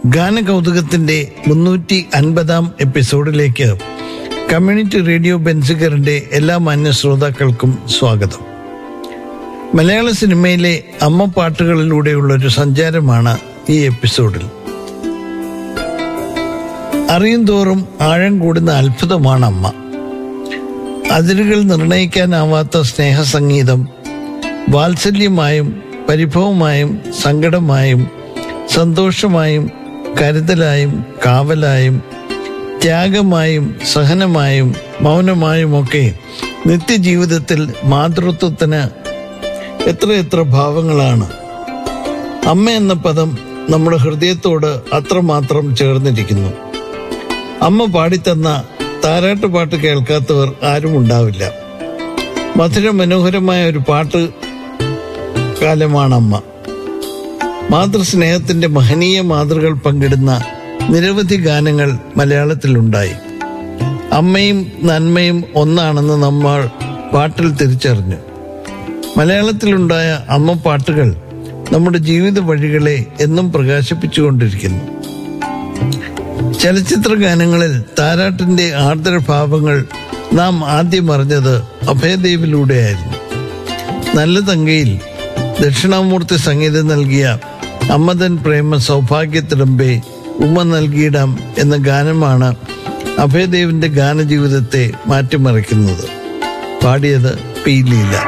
ഗാനകൗതുകത്തിന്റെ 350 എപ്പിസോഡിലേക്ക് community radio ബെൻസിഗറിന്റെ എല്ലാ മാന്യ ശ്രോതാക്കൾക്കും സ്വാഗതം. മലയാള സിനിമയിലെ അമ്മ പാട്ടുകളിലൂടെയുള്ളൊരു സഞ്ചാരമാണ് ഈ എപ്പിസോഡിൽ. അറിയും തോറും ആഴം കൂടുന്ന അത്ഭുതമാണ് അമ്മ. അതിരുകൾ നിർണയിക്കാനാവാത്ത സ്നേഹസംഗീതം വാത്സല്യമായും പരിഭവമായും സങ്കടമായും സന്തോഷമായും കരുതലായും കാവലായും ത്യാഗമായും സഹനമായും മൗനമായുമൊക്കെ നിത്യജീവിതത്തിൽ മാതൃത്വത്തിന് എത്രയെത്ര ഭാവങ്ങളാണ്. അമ്മ എന്ന പദം നമ്മുടെ ഹൃദയത്തോട് അത്രമാത്രം ചേർന്നിരിക്കുന്നു. അമ്മ പാടിത്തന്ന താരാട്ടുപാട്ട് കേൾക്കാത്തവർ ആരും ഉണ്ടാവില്ല. മധുര മനോഹരമായ ഒരു പാട്ട് കാലമാണ് അമ്മ. മാതൃസ്നേഹത്തിന്റെ മഹനീയ മാതൃകൾ പങ്കിടുന്ന നിരവധി ഗാനങ്ങൾ മലയാളത്തിലുണ്ടായി. അമ്മയും നന്മയും ഒന്നാണെന്ന് നമ്മൾ പാട്ടിൽ തിരിച്ചറിഞ്ഞു. മലയാളത്തിലുണ്ടായ അമ്മ പാട്ടുകൾ നമ്മുടെ ജീവിത വഴികളെ എന്നും പ്രകാശിപ്പിച്ചുകൊണ്ടിരിക്കുന്നു. ചലച്ചിത്ര ഗാനങ്ങളിൽ താരാട്ടിന്റെ ആർദ്രഭാവങ്ങൾ നാം ആദ്യം അറിഞ്ഞത് അഭയദേവിലൂടെയായിരുന്നു. നല്ല തങ്കയിൽ ദക്ഷിണാമൂർത്തി സംഗീതം നൽകിയ അമ്മതൻ പ്രേമ സൗഭാഗ്യത്തിടമ്പേ ഉമ്മ നൽകിയിടാം എന്ന ഗാനമാണ് അഭയദേവിന്റെ ഗാനജീവിതത്തെ മാറ്റിമറിക്കുന്നത്. പാടിയത് പി ലീല.